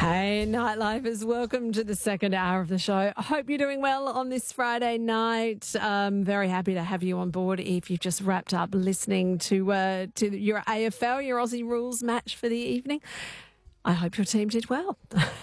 Hey, Nightlifers, welcome to the second hour of the show. I hope you're doing well on this Friday night. Very happy to have you on board if you've just wrapped up listening to your AFL, your Aussie Rules match for the evening. I hope your team did well.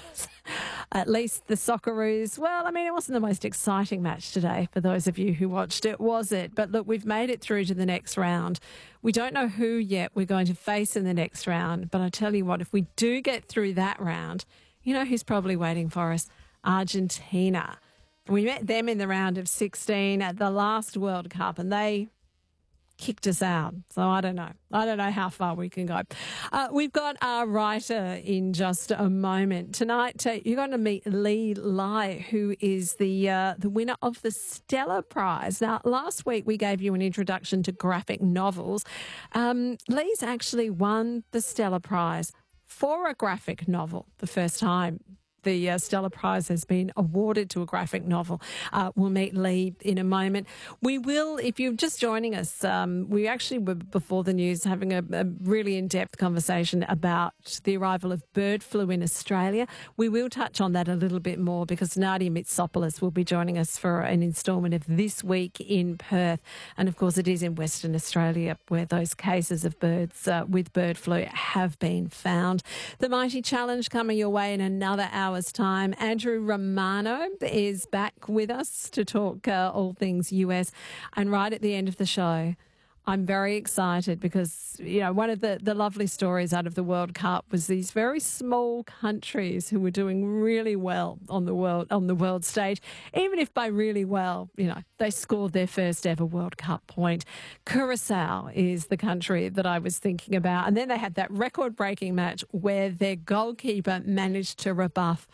At least the Socceroos, well, I mean, it wasn't the most exciting match today for those of you who watched it, was it? But look, we've made it through to the next round. We don't know who yet we're going to face in the next round, but I tell you what, if we do get through that round, you know who's probably waiting for us? Argentina. We met them in the round of 16 at the last World Cup, and they kicked us out. So I don't know. I don't know how far we can go. We've got our writer in just a moment. Tonight, you're going to meet Lee Lai, who is the winner of the Stella Prize. Now, last week we gave you an introduction to graphic novels. Lee's actually won the Stella Prize for a graphic novel the first time the Stella Prize has been awarded to a graphic novel. We'll meet Lee in a moment. We will, if you're just joining us, we actually were before the news having a really in-depth conversation about the arrival of bird flu in Australia. We will touch on that a little bit more because Nadia Mitsopoulos will be joining us for an instalment of This Week in Perth. And of course, it is in Western Australia where those cases of birds with bird flu have been found. The Mighty Challenge coming your way in another hour's time. Andrew Romano is back with us to talk all things US. And right at the end of the show, I'm very excited because, you know, one of the lovely stories out of the World Cup was these very small countries who were doing really well on the world stage, even if by really well, you know, they scored their first ever World Cup point. Curacao is the country that I was thinking about. And then they had that record-breaking match where their goalkeeper managed to rebuff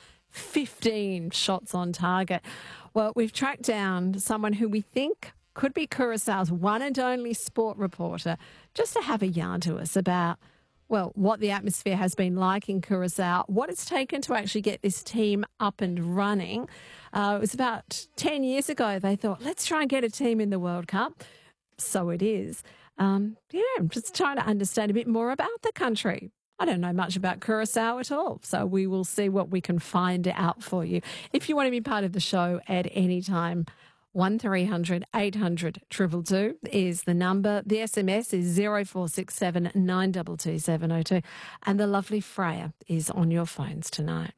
15 shots on target. Well, we've tracked down someone who we think could be Curaçao's one and only sport reporter, just to have a yarn to us about, well, what the atmosphere has been like in Curaçao, what it's taken to actually get this team up and running. It was about 10 years ago they thought, let's try and get a team in the World Cup. So it is. I'm just trying to understand a bit more about the country. I don't know much about Curaçao at all, so we will see what we can find out for you. If you want to be part of the show at any time, 1300 800 222 is the number. The SMS is 0467 922 702. And the lovely Freya is on your phones tonight.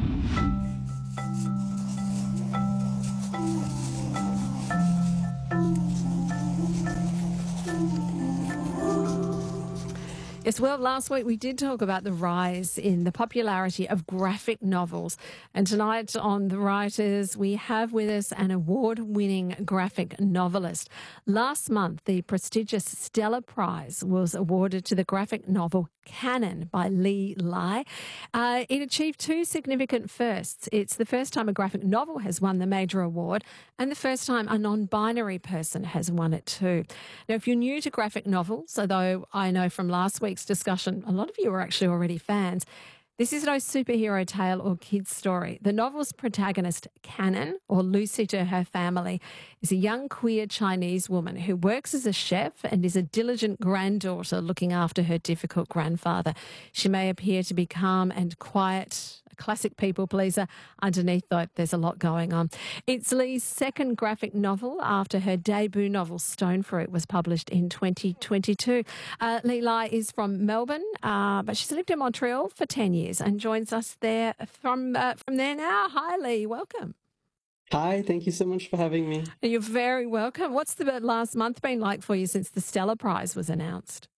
Yes, well, last week we did talk about the rise in the popularity of graphic novels. And tonight on The Writers, we have with us an award-winning graphic novelist. Last month, the prestigious Stella Prize was awarded to the graphic novel Canon by Lee Lai. It achieved two significant firsts. It's the first time a graphic novel has won the major award and the first time a non-binary person has won it too. Now, if you're new to graphic novels, although I know from last week's discussion, a lot of you are actually already fans, this is no superhero tale or kid's story. The novel's protagonist, Canon, or Lucy to her family, is a young queer Chinese woman who works as a chef and is a diligent granddaughter looking after her difficult grandfather. She may appear to be calm and quiet, a classic people pleaser. Underneath, though, there's a lot going on. It's Lee's second graphic novel after her debut novel, Stone Fruit, was published in 2022. Lee Lai is from Melbourne, but she's lived in Montreal for 10 years. And joins us there from there now. Hi, Lee. Welcome. Hi. Thank you so much for having me. You're very welcome. What's the last month been like for you since the Stella Prize was announced?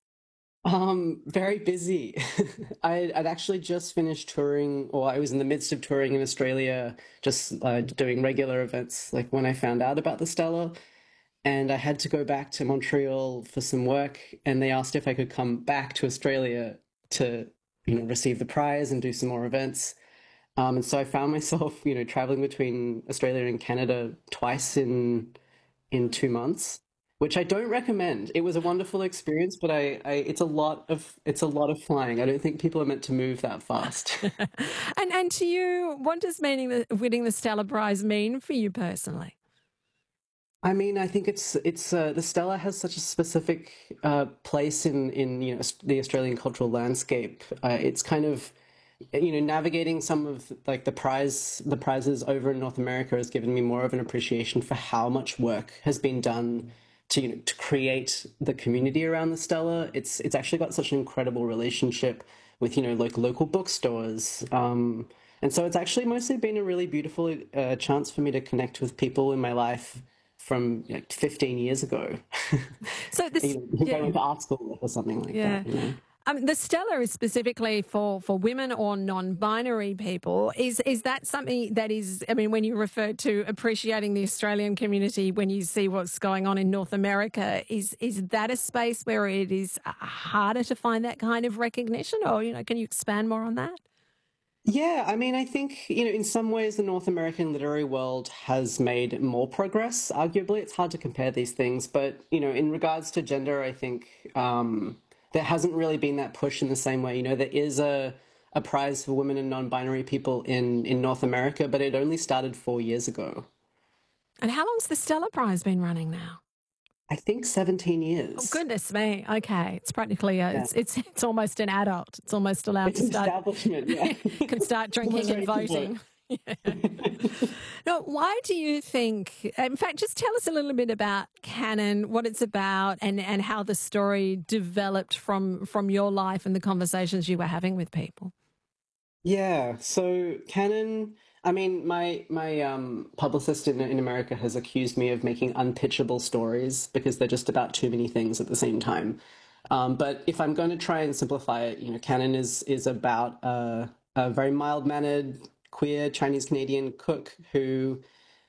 Very busy. I'd actually just finished touring, or I was in the midst of touring in Australia, just doing regular events, like when I found out about the Stella. And I had to go back to Montreal for some work, and they asked if I could come back to Australia to receive the prize and do some more events. And so I found myself, traveling between Australia and Canada twice in 2 months, which I don't recommend. It was a wonderful experience, but it's a lot of flying. I don't think people are meant to move that fast. And to you, what does winning the Stella Prize mean for you personally? I mean, I think it's the Stella has such a specific place in the Australian cultural landscape. It's kind of navigating some of like the prizes over in North America has given me more of an appreciation for how much work has been done to to create the community around the Stella. It's actually got such an incredible relationship with like local bookstores. And so it's actually mostly been a really beautiful chance for me to connect with people in my life from 15 years ago. So this, Who yeah, went to art school or something like yeah. that. The Stella is specifically for women or non-binary people. Is that something that is? I mean, when you refer to appreciating the Australian community, when you see what's going on in North America, is that a space where it is harder to find that kind of recognition, or can you expand more on that? Yeah, I mean, I think, in some ways the North American literary world has made more progress. Arguably, it's hard to compare these things, but, in regards to gender, I think there hasn't really been that push in the same way. There is a prize for women and non-binary people in North America, but it only started 4 years ago. And how long's the Stella Prize been running now? I think 17 Oh years. goodness me! Okay, it's practically Yeah. it's almost an adult. It's almost allowed It's to an start establishment, yeah. can start drinking Almost and ready to voting. vote. No, why do you think? In fact, just tell us a little bit about Canon, what it's about, and how the story developed from your life and the conversations you were having with people. Yeah, so Canon, I mean, my publicist in America has accused me of making unpitchable stories because they're just about too many things at the same time. But if I'm going to try and simplify it, Canon is about a very mild-mannered queer Chinese Canadian cook who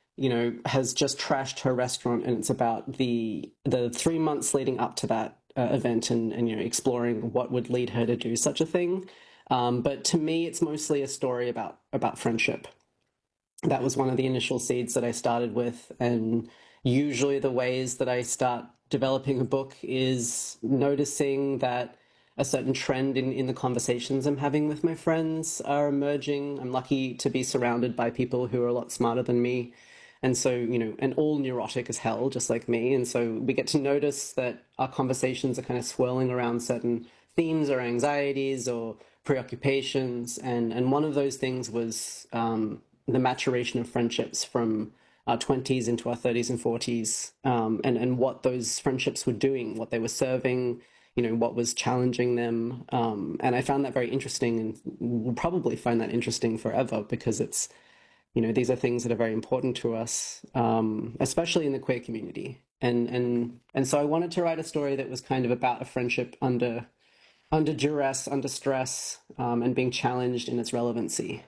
has just trashed her restaurant, and it's about the 3 months leading up to that event, and exploring what would lead her to do such a thing. But to me, it's mostly a story about friendship. That was one of the initial seeds that I started with, and usually the ways that I start developing a book is noticing that a certain trend in the conversations I'm having with my friends are emerging. I'm lucky to be surrounded by people who are a lot smarter than me. And so, and all neurotic as hell, just like me. And so we get to notice that our conversations are kind of swirling around certain themes or anxieties or preoccupations. And one of those things was the maturation of friendships from our 20s into our 30s and 40s, and what those friendships were doing, what they were serving, what was challenging them. And I found that very interesting, and will probably find that interesting forever, because it's, these are things that are very important to us, especially in the queer community. And so I wanted to write a story that was kind of about a friendship under duress, under stress, and being challenged in its relevancy.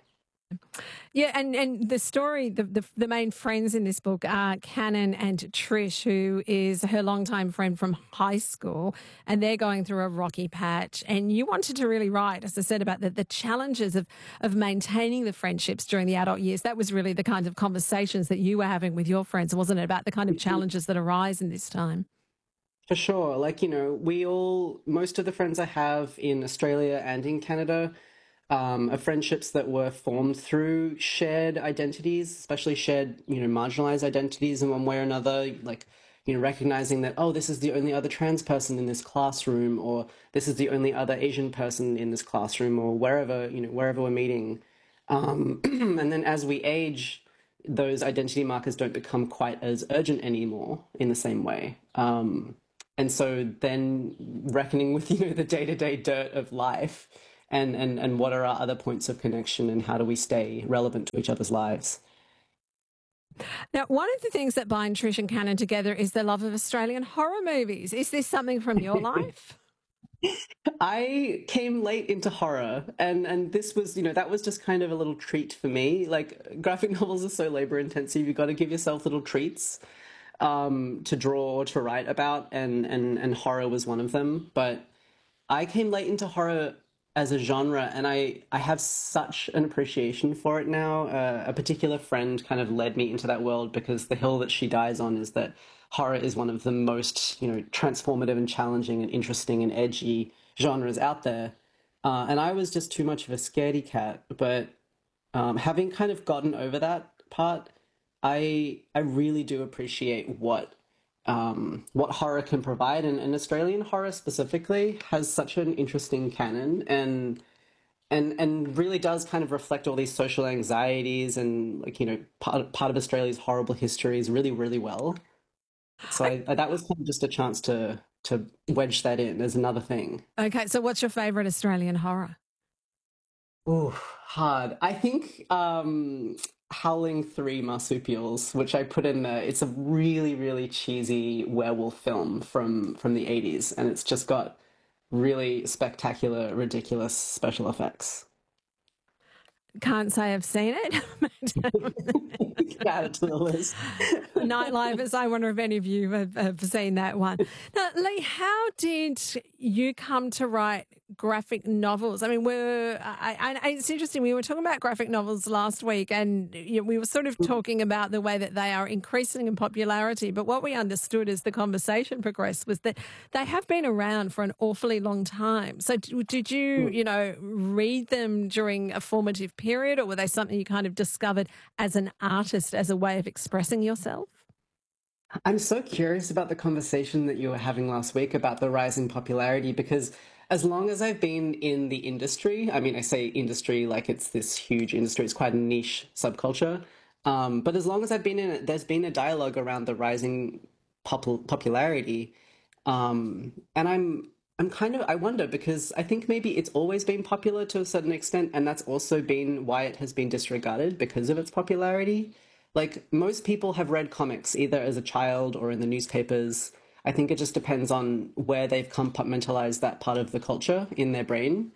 Yeah, and the story, the main friends in this book are Canon and Trish, who is her longtime friend from high school, and they're going through a rocky patch. And you wanted to really write, as I said, about the challenges of maintaining the friendships during the adult years. That was really the kind of conversations that you were having with your friends, wasn't it? About the kind of challenges that arise in this time. For sure. Like, most of the friends I have in Australia and in Canada are friendships that were formed through shared identities, especially shared, marginalized identities in one way or another. Like, recognizing that, oh, this is the only other trans person in this classroom, or this is the only other Asian person in this classroom, or wherever we're meeting. And then as we age, those identity markers don't become quite as urgent anymore in the same way. And so then reckoning with, the day-to-day dirt of life, and what are our other points of connection, and how do we stay relevant to each other's lives. Now, one of the things that bind Trish and Canon together is their love of Australian horror movies. Is this something from your life? I came late into horror, and this was, that was just kind of a little treat for me. Like, graphic novels are so labor intensive, you've got to give yourself little treats to draw or to write about, and horror was one of them. But I came late into horror as a genre, and I have such an appreciation for it now. A particular friend kind of led me into that world, because the hill that she dies on is that horror is one of the most, transformative and challenging and interesting and edgy genres out there. And I was just too much of a scaredy cat. But having kind of gotten over that part, I really do appreciate what horror can provide, and Australian horror specifically has such an interesting canon, and and really does kind of reflect all these social anxieties and like, part of Australia's horrible histories really, really well. So that was kind of just a chance to wedge that in as another thing. Okay, so what's your favourite Australian horror? Ooh, hard. I think Howling Three Marsupials, which I put in there. It's a really, really cheesy werewolf film from the 80s, and it's just got really spectacular, ridiculous special effects. Can't say I've seen it. Add it to the list. Nightlivers, I wonder if any of you have seen that one. Now, Lee, how did you come to write graphic novels? I mean, it's interesting. We were talking about graphic novels last week, and we were sort of talking about the way that they are increasing in popularity. But what we understood as the conversation progressed was that they have been around for an awfully long time. So did you, read them during a formative period, or were they something you kind of discovered as an artist, as a way of expressing yourself? I'm so curious about the conversation that you were having last week about the rising popularity because as long as I've been in the industry, I mean, I say industry like it's this huge industry, it's quite a niche subculture. But as long as I've been in it, there's been a dialogue around the rising popularity. And I'm kind of, I wonder because I think maybe it's always been popular to a certain extent, and that's also been why it has been disregarded because of its popularity. Like most people have read comics either as a child or in the newspapers. I think it just depends on where they've compartmentalized that part of the culture in their brain.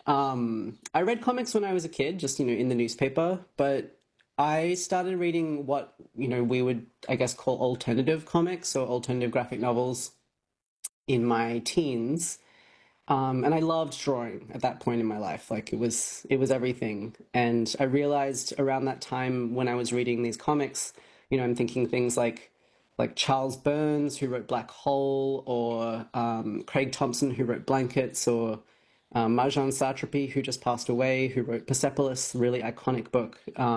I read comics when I was a kid, just, in the newspaper, but I started reading what, we would, I guess, call alternative comics or alternative graphic novels in my teens. And I loved drawing at that point in my life. Like it was everything. And I realized around that time when I was reading these comics, I'm thinking things like Charles Burns, who wrote Black Hole, or Craig Thompson, who wrote Blankets, or Marjane Satrapi, who just passed away, who wrote Persepolis, really iconic book.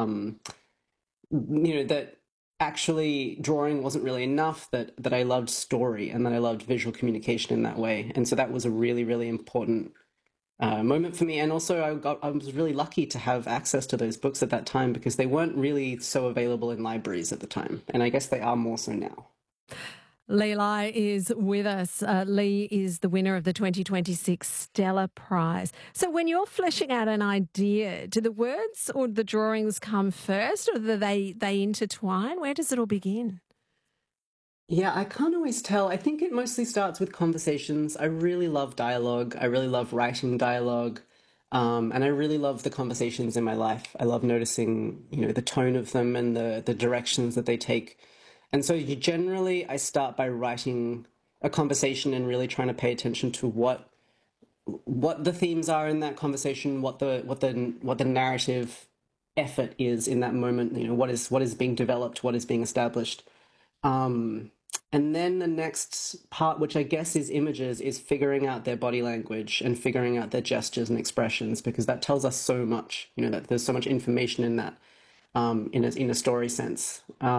That actually drawing wasn't really enough, that I loved story and that I loved visual communication in that way. And so that was a really, really important moment for me. And also I was really lucky to have access to those books at that time because they weren't really so available in libraries at the time. And I guess they are more so now. Lee Lai is with us. Lee is the winner of the 2026 Stella Prize. So when you're fleshing out an idea, do the words or the drawings come first, or do they intertwine? Where does it all begin? Yeah, I can't always tell. I think it mostly starts with conversations. I really love dialogue. I really love writing dialogue. And I really love the conversations in my life. I love noticing, the tone of them and the directions that they take. And so generally I start by writing a conversation and really trying to pay attention to what the themes are in that conversation, what the narrative effort is in that moment, what is being developed, what is being established. And then the next part, which I guess is images, is figuring out their body language and figuring out their gestures and expressions, because that tells us so much, that there's so much information in that, in a story sense.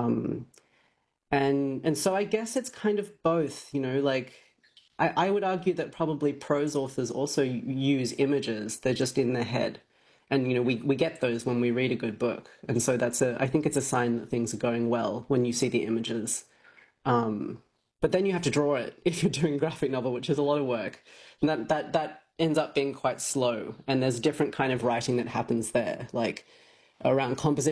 And so I guess it's kind of both, like I would argue that probably prose authors also use images. They're just in their head. And, we get those when we read a good book. And so I think it's a sign that things are going well when you see the images. But then you have to draw it if you're doing a graphic novel, which is a lot of work. And that ends up being quite slow. And there's a different kind of writing that happens there, like around composition.